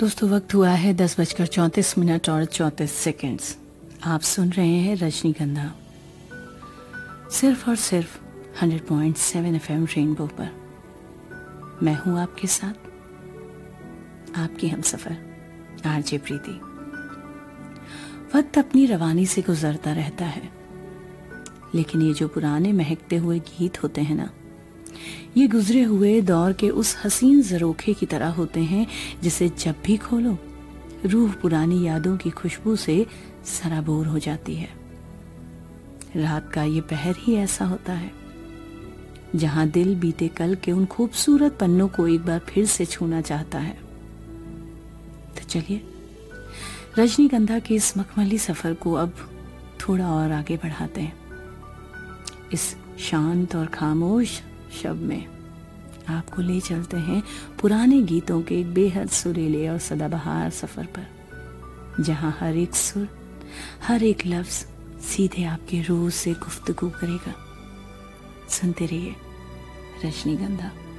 दोस्तों वक्त हुआ है 10:34 और 34 आप सुन रहे हैं रजनीगंधा सिर्फ और सिर्फ 100.7 FM रेनबो पर। मैं हूं आपके साथ आपकी हमसफर आरजे प्रीति। वक्त अपनी रवानी से गुजरता रहता है, लेकिन ये जो पुराने महकते हुए गीत होते हैं ना, ये गुजरे हुए दौर के उस हसीन ज़रोखे की तरह होते हैं जिसे जब भी खोलो रूह पुरानी यादों की खुशबू से सराबोर हो जाती है। रात का ये पहर ही ऐसा होता है जहां दिल बीते कल के उन खूबसूरत पन्नों को एक बार फिर से छूना चाहता है। तो चलिए रजनीगंधा के इस मखमली सफर को अब थोड़ा और आगे बढ़ाते हैं। इस शांत और खामोश शब में आपको ले चलते हैं पुराने गीतों के एक बेहद सुरीले और सदाबहार सफर पर, जहां हर एक सुर, हर एक लफ्ज सीधे आपके रूह से गुफ्तगू करेगा। सुनते रहिए रजनीगंधा।